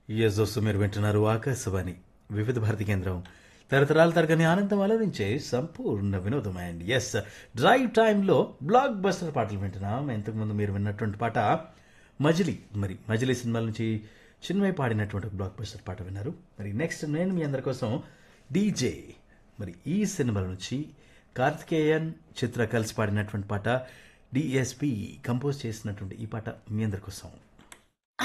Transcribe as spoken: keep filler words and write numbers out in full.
Yes దోస్తు మీరు వింటున్నారు ఆకాశవాణి వివిధ భారతి కేంద్రం తరతరాల తరగని ఆనందం అలరించే సంపూర్ణ వినోదం అండ్ ఎస్ డ్రైవ్ టైంలో బ్లాక్ బస్టర్ పాటలు వింటున్నాం. ఇంతకుముందు మీరు విన్నటువంటి పాట మజిలీ, మరి మజిలీ సినిమాల నుంచి చిన్మయి పాడినటువంటి ఒక బ్లాక్ బస్టర్ పాట విన్నారు. మరి నెక్స్ట్ నేను మీ అందరి కోసం డీజే, మరి ఈ సినిమాల నుంచి కార్తికేయన్ చిత్ర కలిసి పాడినటువంటి పాట, డిఎస్పి కంపోజ్ చేసినటువంటి ఈ పాట మీ అందరి కోసం.